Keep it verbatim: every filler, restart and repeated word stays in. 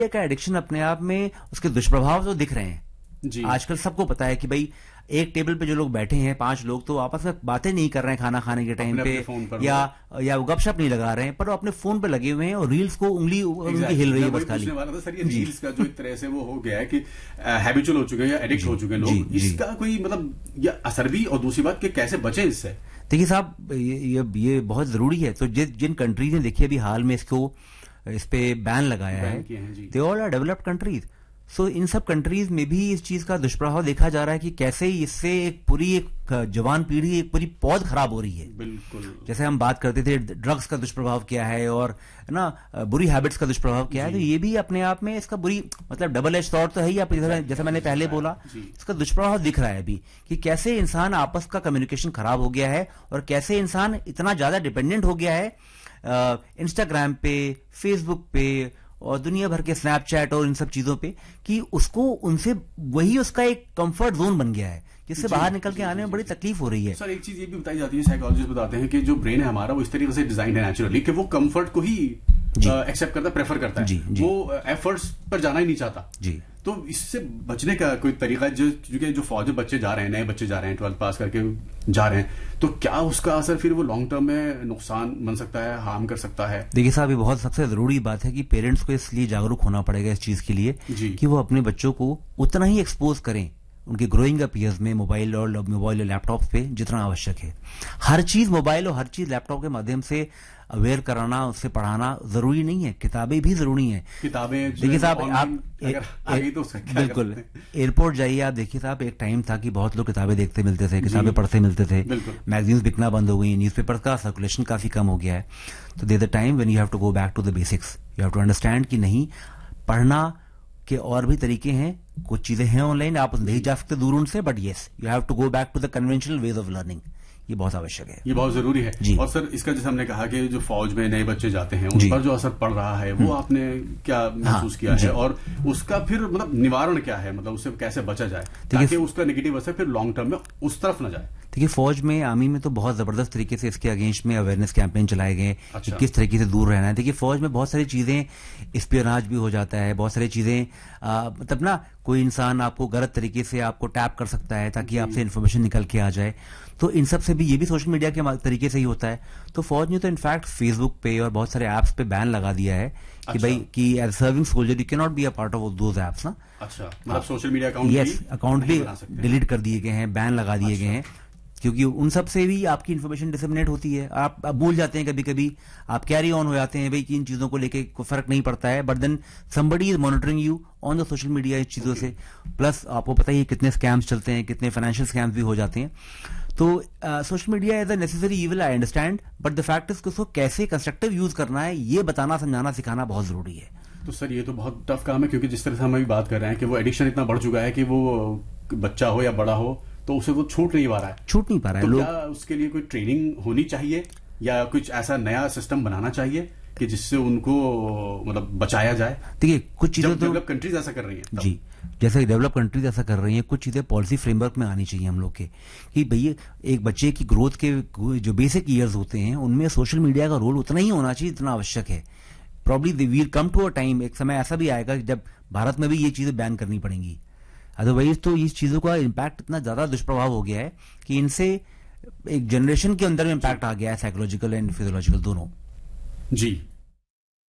का एडिक्शन अपने आप में उसके दुष्प्रभाव तो दिख रहे हैं जी। आजकल सबको पता है कि भाई एक टेबल पे जो लोग बैठे हैं पांच लोग तो आपस में बातें नहीं कर रहे हैं खाना खाने के टाइम पे या या वो गपशप नहीं लगा रहे हैं पर वो अपने फोन पे लगे हुए हैं और रील्स को उंगली उनकी हिल रही है बस खाली। सर ये रील्स का जो एक तरह से वो हो गया है कि हैबिचुअल हो चुके हैं या एडिक्ट हो चुके हैं लोग, इसका कोई मतलब या असर भी, और दूसरी बात कि कैसे बचे इससे? देखिए साहब ये, ये ये बहुत जरूरी है। तो जिन कंट्रीज ने देखिए अभी हाल में इसको इस पे बैन लगाया है, they all are developed countries. सो इन सब कंट्रीज में भी इस चीज का दुष्प्रभाव देखा जा रहा है कि कैसे इससे एक पूरी एक जवान पीढ़ी, एक पूरी पौध खराब हो रही है। बिल्कुल। जैसे हम बात करते थे ड्रग्स का दुष्प्रभाव क्या है और ना बुरी हैबिट्स का दुष्प्रभाव क्या है, तो ये भी अपने आप में इसका बुरी मतलब डबल एज सॉर्ड तो है ही। आप जैसे मैंने पहले बोला इसका दुष्प्रभाव दिख रहा है अभी कि कैसे इंसान आपस का कम्युनिकेशन खराब हो गया है और कैसे इंसान इतना ज्यादा डिपेंडेंट हो गया है इंस्टाग्राम पे, फेसबुक पे और दुनिया भर के स्नैपचैट और इन सब चीजों पे कि उसको उनसे वही उसका एक कंफर्ट जोन बन गया है जिससे बाहर निकल के आने में बड़ी तकलीफ हो रही है। सर एक चीज ये भी बताई जाती है, साइकोलॉजिस्ट बताते हैं कि जो ब्रेन है हमारा वो इस तरीके से डिजाइन है नेचुरली कि वो कंफर्ट को ही एक्सेप्ट करता है, प्रेफर करता है जी, जी. वो एफर्ट्स पर जाना ही नहीं चाहता जी। तो इससे बचने का कोई तरीका, जो क्योंकि जो फौजी बच्चे जा रहे हैं, नए बच्चे जा रहे हैं, ट्वेल्थ पास करके जा रहे हैं, तो क्या उसका असर फिर वो लॉन्ग टर्म में नुकसान बन सकता है, हार्म कर सकता है? देखिए साहब ये बहुत सबसे जरूरी बात है कि पेरेंट्स को इसलिए जागरूक होना पड़ेगा इस चीज के लिए कि वो अपने बच्चों को उतना ही एक्सपोज करें उनके ग्रोइंग अप ईयर्स में मोबाइल और मोबाइल और लैपटॉप पे जितना आवश्यक है। हर चीज मोबाइल और हर चीज लैपटॉप के माध्यम से अवेयर कराना, उससे पढ़ाना जरूरी नहीं है, किताबें भी जरूरी हैं। किताबें देखिए साहब आप तो बिल्कुल एयरपोर्ट जाइए, आप देखिए साहब एक टाइम था कि बहुत लोग किताबें देखते मिलते थे, किताबें पढ़ते मिलते थे, मैगजीन्स बिकना बंद हो गई, न्यूज़पेपर का सर्कुलेशन काफी कम हो गया है। तो there the time when you have to go back to the basics, you have to understand कि नहीं पढ़ना के और भी तरीके हैं, कुछ चीजें हैं ऑनलाइन, आप नहीं जा सकते दूर उनसे, but yes you have to go back to the conventional ways of learning. ये बहुत आवश्यक है, ये बहुत जरूरी है जी। और सर इसका जैसे हमने कहा कि जो फौज में नए बच्चे जाते हैं उन पर जो असर पड़ रहा है वो आपने क्या महसूस किया है, और उसका फिर मतलब निवारण क्या है, मतलब उससे कैसे बचा जाए ताकि उसका नेगेटिव असर फिर लॉन्ग टर्म में उस तरफ न जाए? देखिए फौज में, आर्मी में तो बहुत जबरदस्त तरीके से इसके अगेंस्ट में अवेयरनेस कैंपेन चलाए गए अच्छा। किस तरीके से दूर रहना है। देखिए फौज में बहुत सारी चीजें, स्पियोनाज भी हो जाता है, बहुत सारी चीजें मतलब ना कोई इंसान आपको गलत तरीके से आपको टैप कर सकता है ताकि आपसे इन्फॉर्मेशन निकल के आ जाए। तो इन सब से भी ये भी सोशल मीडिया के तरीके से ही होता है। तो फौज ने तो इनफैक्ट फेसबुक पे और बहुत सारे ऐप्स पे बैन लगा दिया है कि अच्छा। भाई कि as serving soldier you can not be a part of those apps ना। अच्छा, मतलब social media account yes account भी डिलीट कर दिए गए हैं, बैन लगा दिए गए हैं, क्योंकि उन सब से भी आपकी इन्फॉर्मेशन डिसेमिनेट होती है। आप, आप भूल जाते हैं कभी कभी, आप कैरी ऑन हो जाते हैं भाई कि इन चीजों को लेके कोई फर्क नहीं पड़ता है, but then somebody is monitoring you on the social media इस चीजों से। प्लस आपको पता ही है कितने स्कैम्स चलते हैं, कितने फाइनेंशियल स्कैम्स भी हो जाते हैं। तो social media is a necessary evil, I understand, but the fact is कि उसको कैसे कंस्ट्रक्टिव यूज करना है ये बताना, समझाना, सिखाना बहुत जरूरी है। तो सर ये तो बहुत टफ काम है, क्योंकि जिस तरह से हम अभी बात कर रहे हैं कि वो एडिक्शन इतना बढ़ चुका है कि वो बच्चा हो या बड़ा हो तो उसे वो छूट नहीं पा रहा है छूट नहीं पा रहा है। तो क्या उसके लिए कोई ट्रेनिंग होनी चाहिए या कुछ ऐसा नया सिस्टम बनाना चाहिए कि जिससे उनको मतलब बचाया जाए? देखिए कुछ चीजें तो डेवलप कंट्रीज ऐसा कर रही हैं जी, जैसे डेवलप कंट्रीज ऐसा कर रही हैं, कुछ चीजें पॉलिसी फ्रेमवर्क में आनी चाहिए हम लोग के कि भैया एक बच्चे की ग्रोथ के जो बेसिक ईयर्स होते हैं उनमें सोशल मीडिया का रोल उतना ही होना चाहिए जितना आवश्यक है। Probably we will come to a time, एक समय ऐसा भी आएगा जब भारत में भी ये चीजें बैन करनी पड़ेंगी। अदरवाइज तो इस चीजों का इम्पैक्ट इतना ज्यादा दुष्प्रभाव हो गया है कि इनसे एक जनरेशन के अंदर में इम्पैक्ट आ गया है, साइकोलॉजिकल एंड फिजियोलॉजिकल दोनों। जी